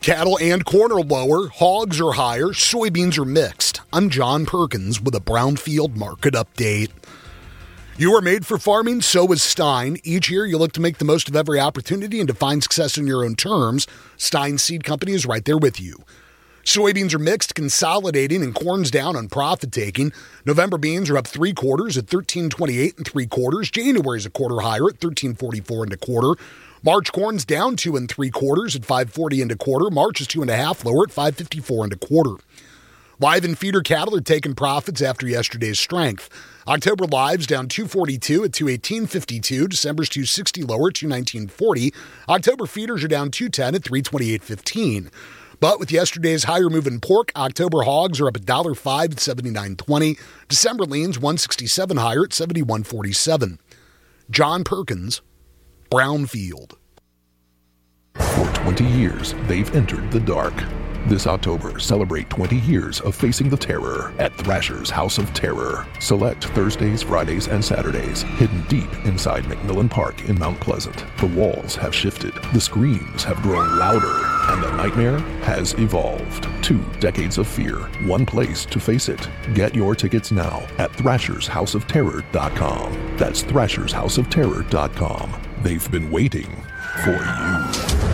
Cattle and corn are lower, hogs are higher, soybeans are mixed. I'm John Perkins with a Brownfield market update. You are made for farming, so is Stein. Each year you look to make the most of every opportunity and to find success in your own terms. Stein Seed Company is right there with you. Soybeans are mixed, consolidating, and corn's down on profit-taking. November beans are up 3/4 at $13.28 3/4. January's a quarter higher at $13.44 1/4. March corn's down 2 3/4 at $5.40 1/4. March is 2.5 lower at $5.54 1/4. Live and feeder cattle are taking profits after yesterday's strength. October live's down 242 at 218.52. December's 260 lower at 219.40. October feeders are down 210 at 328.15. But with yesterday's higher move in pork, October hogs are up $1.05 at 79.20. December leans 167 higher at 71.47. John Perkins, Brownfield. For 20 years, they've entered the dark. This October, celebrate 20 years of facing the terror at Thrasher's House of Terror. Select Thursdays, Fridays, and Saturdays, hidden deep inside McMillan Park in Mount Pleasant. The walls have shifted, the screams have grown louder, and the nightmare has evolved. 2 decades of fear, one place to face it. Get your tickets now at thrashershouseofterror.com. That's thrashershouseofterror.com. They've been waiting for you.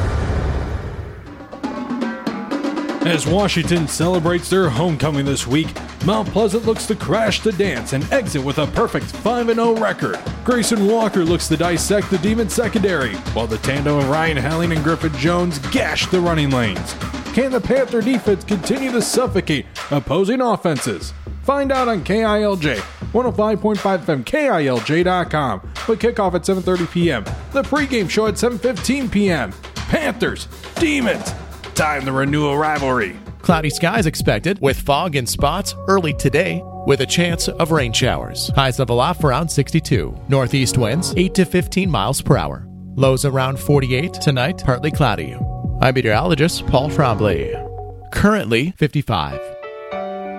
As Washington celebrates their homecoming this week, Mount Pleasant looks to crash the dance and exit with a perfect 5-0 record. Grayson Walker looks to dissect the Demon secondary, while the tandem of Ryan Helling and Griffin Jones gash the running lanes. Can the Panther defense continue to suffocate opposing offenses? Find out on KILJ, 105.5 FM, KILJ.com, with kickoff at 7:30 p.m. The pregame show at 7:15 p.m. Panthers, Demons, time to renew a rivalry. Cloudy skies expected with fog and spots early today with a chance of rain showers. Highs level off around 62. Northeast winds 8 to 15 miles per hour. Lows around 48. Tonight, partly cloudy. I'm meteorologist Paul Trombley. Currently 55.